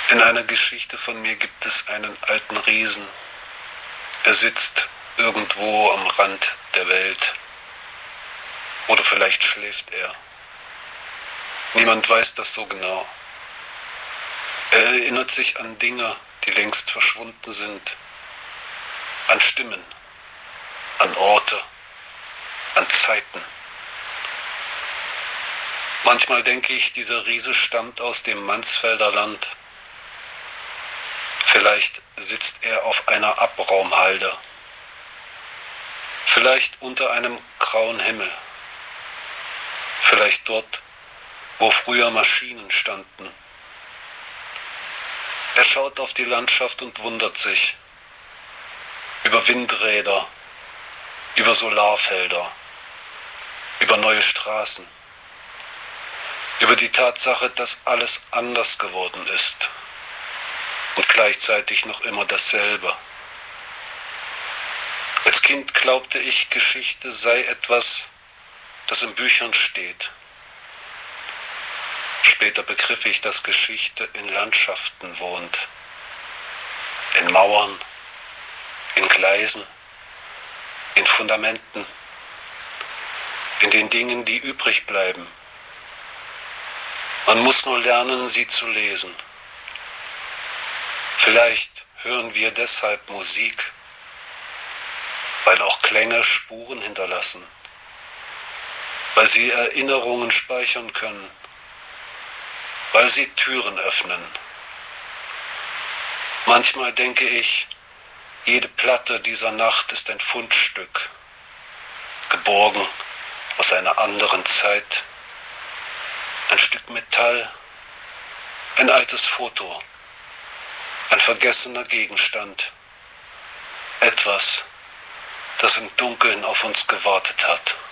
In einer Geschichte von mir gibt es einen alten Riesen. Er sitzt irgendwo am Rand der Welt. Oder vielleicht schläft er. Niemand weiß das so genau. Er erinnert sich an Dinge, die längst verschwunden sind. An Stimmen, an Orte, an Zeiten. Manchmal denke ich, dieser Riese stammt aus dem Mansfelder Land. Vielleicht sitzt er auf einer Abraumhalde. Vielleicht unter einem grauen Himmel. Vielleicht dort, wo früher Maschinen standen. Er schaut auf die Landschaft und wundert sich. Über Windräder, über Solarfelder, über neue Straßen. Über die Tatsache, dass alles anders geworden ist. Und gleichzeitig noch immer dasselbe. Als Kind glaubte ich, Geschichte sei etwas, das in Büchern steht. Später begriff ich, dass Geschichte in Landschaften wohnt. In Mauern, in Gleisen, in Fundamenten, in den Dingen, die übrig bleiben. Man muss nur lernen, sie zu lesen. Vielleicht hören wir deshalb Musik, weil auch Klänge Spuren hinterlassen, weil sie Erinnerungen speichern können, weil sie Türen öffnen. Manchmal denke ich, jede Platte dieser Nacht ist ein Fundstück, geborgen aus einer anderen Zeit. Ein Stück Metall, ein altes Foto, ein vergessener Gegenstand, etwas, das im Dunkeln auf uns gewartet hat.